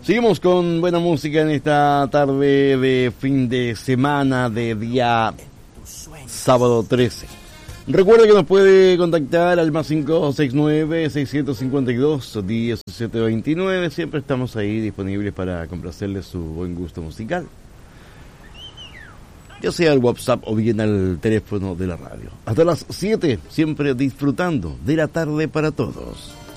Seguimos con buena música en esta tarde de fin de semana de día sábado 13. Recuerda que nos puede contactar al más 569-652-1729. Siempre estamos ahí disponibles para complacerle su buen gusto musical, ya sea al WhatsApp o bien al teléfono de la radio. Hasta las 7, siempre disfrutando de la tarde para todos.